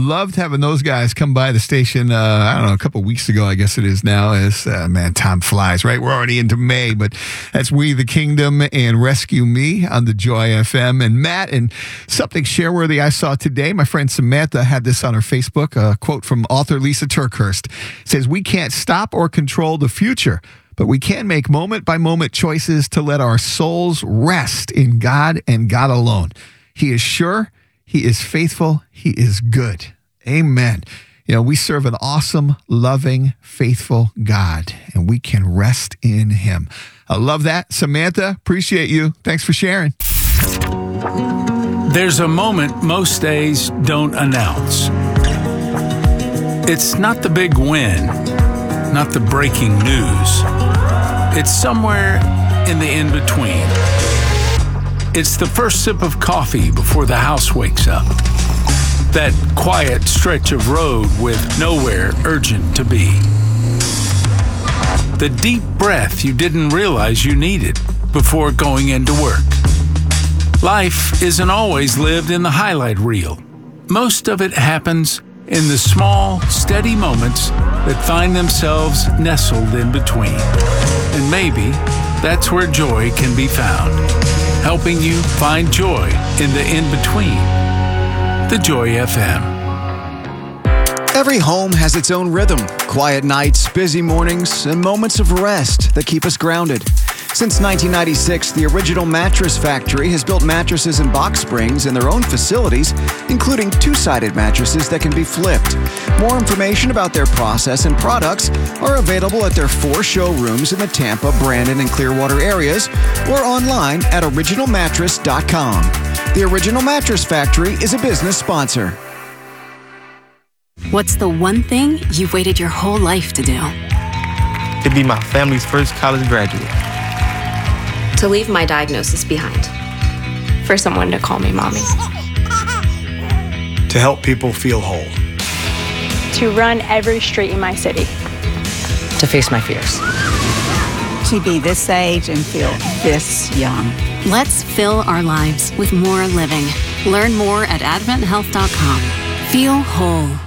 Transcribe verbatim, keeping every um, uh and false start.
loved having those guys come by the station, uh, I don't know, a couple weeks ago, I guess it is now. As, uh, man, time flies, right? We're already into May, but that's We the Kingdom and Rescue Me on the Joy F M. And Matt, and something share-worthy I saw today, my friend Samantha had this on her Facebook, a quote from author Lisa Turkhurst. It says, "We can't stop or control the future, but we can make moment-by-moment choices to let our souls rest in God and God alone. He is sure, He is faithful, He is good." Amen. You know, we serve an awesome, loving, faithful God, and we can rest in Him. I love that. Samantha, appreciate you. Thanks for sharing. There's a moment most days don't announce. It's not the big win, not the breaking news. It's somewhere in the in-between. It's the first sip of coffee before the house wakes up. That quiet stretch of road with nowhere urgent to be. The deep breath you didn't realize you needed before going into work. Life isn't always lived in the highlight reel. Most of it happens in the small, steady moments that find themselves nestled in between. And maybe that's where joy can be found, helping you find joy in the in-between. The Joy F M. Every home has its own rhythm. Quiet nights, busy mornings, and moments of rest that keep us grounded. Since nineteen ninety-six, the Original Mattress Factory has built mattresses and box springs in their own facilities, including two-sided mattresses that can be flipped. More information about their process and products are available at their four showrooms in the Tampa, Brandon, and Clearwater areas, or online at original mattress dot com. The Original Mattress Factory is a business sponsor. What's the one thing you've waited your whole life to do? To be my family's first college graduate. To leave my diagnosis behind. For someone to call me mommy. To help people feel whole. To run every street in my city. To face my fears. To be this age and feel this young. Let's fill our lives with more living. Learn more at advent health dot com. Feel whole.